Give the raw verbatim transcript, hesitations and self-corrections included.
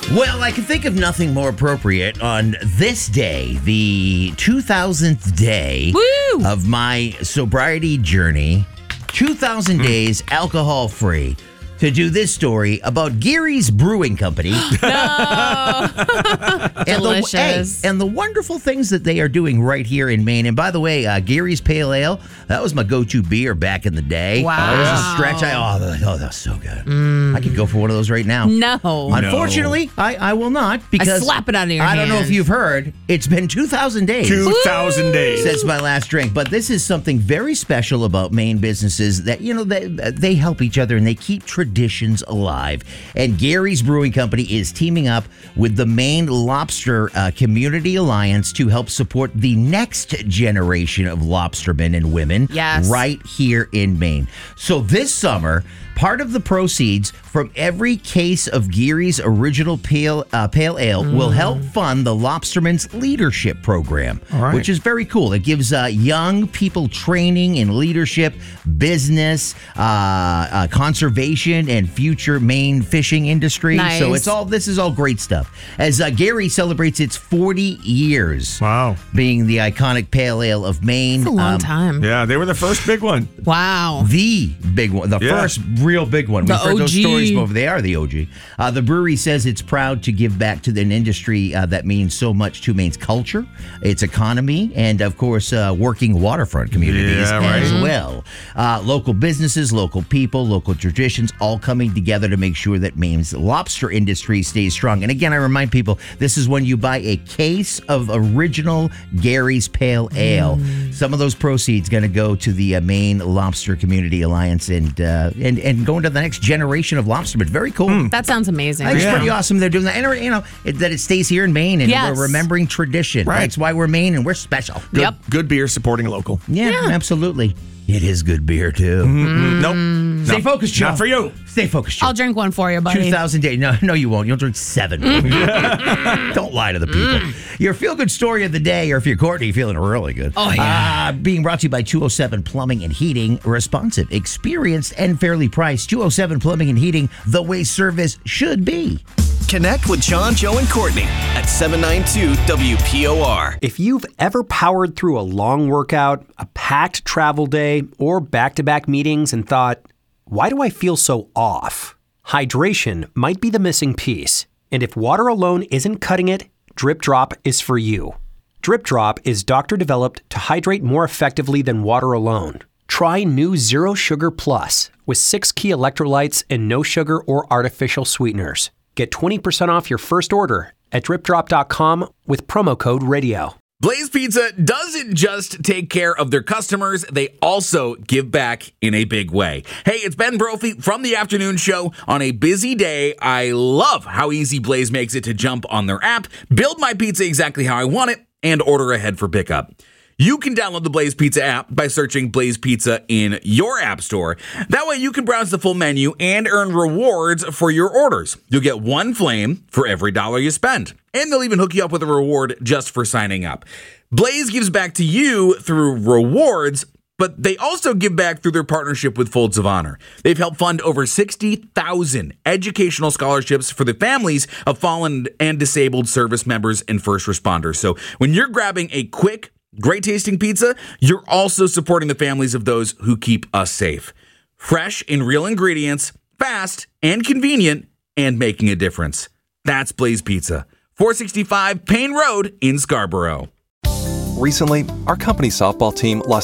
Well, I can think of nothing more appropriate on this day, the two thousandth day Woo! of my sobriety journey, two thousand mm. days alcohol-free, to do this story about Geary's Brewing Company. No! and Delicious. The, hey, and the wonderful things that they are doing right here in Maine. And by the way, uh, Geary's Pale Ale, that was my go-to beer back in the day. Wow. It was a stretch. I, oh, that, oh, that was so good. Mm. I could go for one of those right now. No. Unfortunately, no. I, I will not because I slap it out of your I hand. don't know if you've heard, it's been two thousand days. two thousand days. Since my last drink. But this is something very special about Maine businesses that, you know, they, they help each other and they keep traditions alive. And Gary's Brewing Company is teaming up with the Maine Lobster uh, Community Alliance to help support the next generation of lobstermen and women yes. right here in Maine. So this summer, part of the proceeds from every case of Geary's original pale, uh, pale ale mm. will help fund the Lobstermen's Leadership Program, right. which is very cool. It gives uh, young people training in leadership, business, uh, uh, conservation, and future Maine fishing industry. Nice. So it's all this is all great stuff. As uh, Gary celebrates its forty years, wow, being the iconic pale ale of Maine. That's a long um, time. Yeah, they were the first big one. Wow, the big one, the yeah. first real big one. The We've heard O G. those stories before. They are the O G. Uh, the brewery says it's proud to give back to an industry uh, that means so much to Maine's culture, its economy, and of course, uh, working waterfront communities yeah, right. as well. Uh, local businesses, local people, local traditions, all coming together to make sure that Maine's lobster industry stays strong. And again, I remind people, this is when you buy a case of original Gary's Pale Ale. Mm. Some of those proceeds going to go to the uh, Maine Lobster Community Alliance and uh, and and going to the next generation of lobstermen. Very cool. Mm. That sounds amazing. I think yeah. it's pretty awesome they're doing that. And, you know, it, that it stays here in Maine and yes. we're remembering tradition. Right. That's why we're Maine and we're special. Good, yep. Good beer supporting local. Yeah, yeah. absolutely. It is good beer, too. Mm-hmm. Nope. Stay not, focused, Joe. Not for you. Stay focused, Joe. I'll drink one for you, buddy. two thousand days. No, no, you won't. You'll drink seven. Don't lie to the people. Mm. Your feel-good story of the day, or if you're Courtney, feeling really good. Oh, yeah. Uh, being brought to you by two oh seven Plumbing and Heating. Responsive, experienced, and fairly priced. two oh seven Plumbing and Heating, the way service should be. Connect with John, Joe, and Courtney at seven ninety-two W P O R. If you've ever powered through a long workout, a packed travel day, or back-to-back meetings and thought, why do I feel so off? Hydration might be the missing piece. And if water alone isn't cutting it, Drip Drop is for you. Drip Drop is doctor-developed to hydrate more effectively than water alone. Try new Zero Sugar Plus with six key electrolytes and no sugar or artificial sweeteners. Get twenty percent off your first order at drip drop dot com with promo code radio. Blaze Pizza doesn't just take care of their customers, they also give back in a big way. Hey, it's Ben Brophy from the afternoon show. On a busy day, I love how easy Blaze makes it to jump on their app, build my pizza exactly how I want it, and order ahead for pickup. You can download the Blaze Pizza app by searching Blaze Pizza in your app store. That way you can browse the full menu and earn rewards for your orders. You'll get one flame for every dollar you spend. And they'll even hook you up with a reward just for signing up. Blaze gives back to you through rewards, but they also give back through their partnership with Folds of Honor. They've helped fund over sixty thousand educational scholarships for the families of fallen and disabled service members and first responders. So when you're grabbing a quick, great tasting pizza, you're also supporting the families of those who keep us safe. Fresh and real ingredients, fast and convenient, and making a difference. That's Blaze Pizza, four sixty-five Payne Road in Scarborough. Recently, our company softball team lost